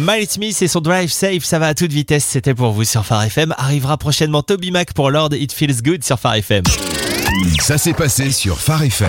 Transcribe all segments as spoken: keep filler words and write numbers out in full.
Miles Smith et son Drive Safe, ça va à toute vitesse, c'était pour vous sur Phare F M. Arrivera prochainement Toby Mac pour Lord, It Feels Good sur Phare F M. Ça s'est passé sur Phare F M.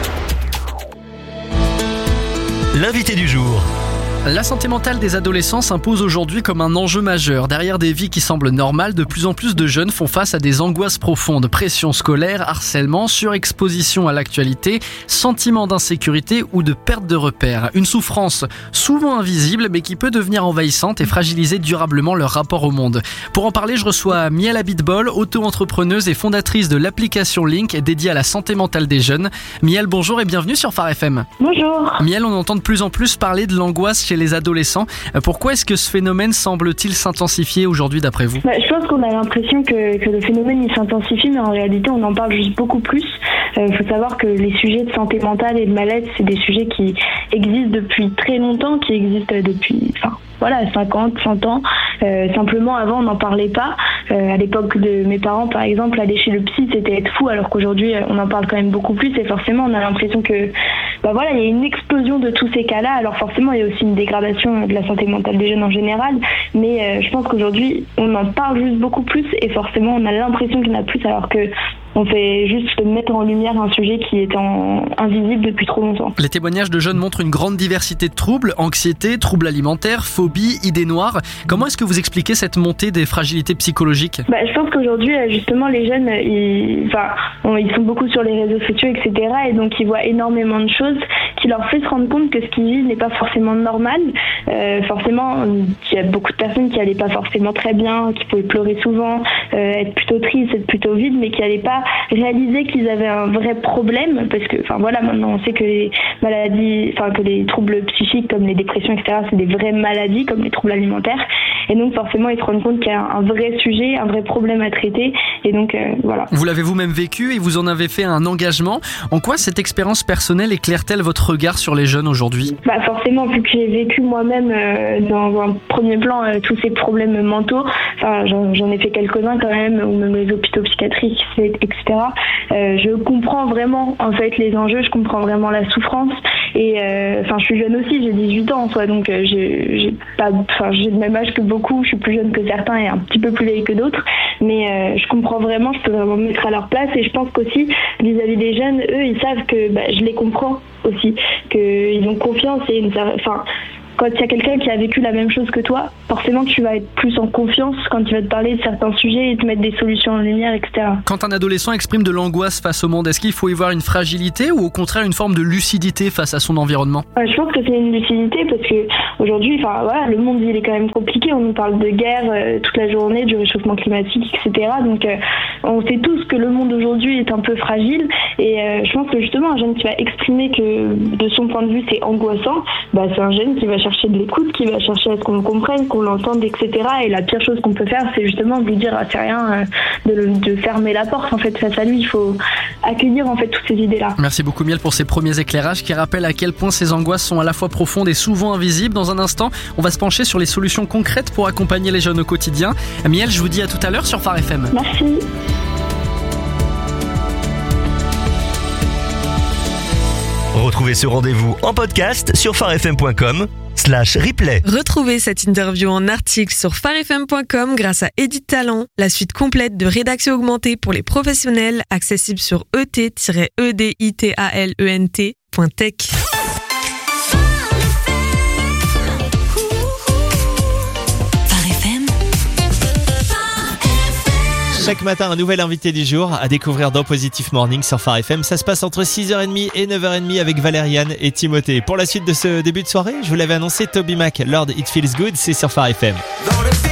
L'invité du jour. La santé mentale des adolescents s'impose aujourd'hui comme un enjeu majeur. Derrière des vies qui semblent normales, de plus en plus de jeunes font face à des angoisses profondes. Pression scolaire, harcèlement, surexposition à l'actualité, sentiment d'insécurité ou de perte de repères. Une souffrance souvent invisible mais qui peut devenir envahissante et fragiliser durablement leur rapport au monde. Pour en parler, je reçois Miel Abitbol, auto-entrepreneuse et fondatrice de l'application Link dédiée à la santé mentale des jeunes. Miel, bonjour et bienvenue sur Phare F M. Bonjour. Miel, on entend de plus en plus parler de l'angoisse chez les adolescents. Pourquoi est-ce que ce phénomène semble-t-il s'intensifier aujourd'hui d'après vous ? bah, Je pense qu'on a l'impression que, que le phénomène il s'intensifie, mais en réalité on en parle juste beaucoup plus. Il euh, faut savoir que les sujets de santé mentale et de mal-être, c'est des sujets qui existent depuis très longtemps, qui existent depuis enfin, voilà, cinquante, cent ans. Euh, simplement avant on n'en parlait pas. Euh, à l'époque de mes parents par exemple, aller chez le psy c'était être fou, alors qu'aujourd'hui on en parle quand même beaucoup plus et forcément on a l'impression que bah voilà, il y a une explosion de tous ces cas-là. Alors forcément il y a aussi une dégradation de la santé mentale des jeunes en général, mais euh, je pense qu'aujourd'hui on en parle juste beaucoup plus et forcément on a l'impression qu'il y en a plus, alors que on fait juste mettre en lumière un sujet qui est en... invisible depuis trop longtemps. Les témoignages de jeunes montrent une grande diversité de troubles, anxiété, troubles alimentaires, phobie, idées noires. Comment est-ce que vous expliquez cette montée des fragilités psychologiques ? bah, Je pense qu'aujourd'hui, justement, les jeunes, ils... Enfin, bon, ils sont beaucoup sur les réseaux sociaux, et cetera. Et donc, ils voient énormément de choses qui leur fait se rendre compte que ce qu'ils vivent n'est pas forcément normal. Euh, forcément, il y a beaucoup de personnes qui n'allaient pas forcément très bien, qui pouvaient pleurer souvent, euh, être plutôt tristes, être plutôt vides, mais qui n'allaient pas réaliser qu'ils avaient un vrai problème, parce que enfin voilà, maintenant on sait que les maladies, enfin que les troubles psychiques comme les dépressions, et cetera, c'est des vraies maladies comme les troubles alimentaires, et donc forcément ils se rendent compte qu'il y a un vrai sujet, un vrai problème à traiter, et donc euh, voilà. Vous l'avez vous-même vécu et vous en avez fait un engagement. En quoi cette expérience personnelle éclaire-t-elle votre regard sur les jeunes aujourd'hui ? Bah forcément, vu que j'ai vécu moi-même euh, dans un premier plan euh, tous ces problèmes mentaux, enfin j'en, j'en ai fait quelques-uns quand même, ou même les hôpitaux psychiatriques, et cetera. Euh, je comprends vraiment en fait les enjeux, je comprends vraiment la souffrance, et enfin euh, je suis jeune aussi, j'ai dix-huit ans en soi, donc euh, j'ai, j'ai pas, enfin j'ai le même âge que beaucoup, je suis plus jeune que certains et un petit peu plus vieille que d'autres, mais euh, je comprends vraiment, je peux vraiment me mettre à leur place, et je pense qu'aussi vis-à-vis des jeunes, eux ils savent que bah, je les comprends aussi, qu'ils ont confiance et une, enfin quand il y a quelqu'un qui a vécu la même chose que toi, forcément que tu vas être plus en confiance quand tu vas te parler de certains sujets et te mettre des solutions en lumière, et cetera. Quand un adolescent exprime de l'angoisse face au monde, est-ce qu'il faut y voir une fragilité ou au contraire une forme de lucidité face à son environnement ? euh, Je pense que c'est une lucidité, parce que aujourd'hui, enfin voilà, le monde il est quand même compliqué. On nous parle de guerre euh, toute la journée, du réchauffement climatique, et cetera. Donc euh, on sait tous que le monde aujourd'hui est un peu fragile, et euh, je pense que justement un jeune qui va exprimer que de son point de vue c'est angoissant, bah c'est un jeune qui va chercher de l'écoute, qui va chercher à ce qu'on le comprenne, qu'on l'entende, et cetera. Et la pire chose qu'on peut faire, c'est justement de lui dire ah, c'est rien, de, de fermer la porte en fait face à lui. Il faut accueillir en fait toutes ces idées-là. Merci beaucoup Miel pour ces premiers éclairages qui rappellent à quel point ces angoisses sont à la fois profondes et souvent invisibles. Dans un instant, on va se pencher sur les solutions concrètes pour accompagner les jeunes au quotidien. Miel, je vous dis à tout à l'heure sur Phare F M. Merci. Retrouvez ce rendez-vous en podcast sur pharefm point com slash replay. Retrouvez cette interview en article sur pharefm point com grâce à Edit Talent, la suite complète de rédaction augmentée pour les professionnels, accessible sur e t tiret e d i t a l e n t point tech. Chaque matin, un nouvel invité du jour à découvrir dans Positive Morning sur Phare F M. Ça se passe entre six heures trente et neuf heures trente avec Valériane et Timothée. Pour la suite de ce début de soirée, je vous l'avais annoncé, Toby Mac, Lord, It Feels Good, c'est sur Phare F M.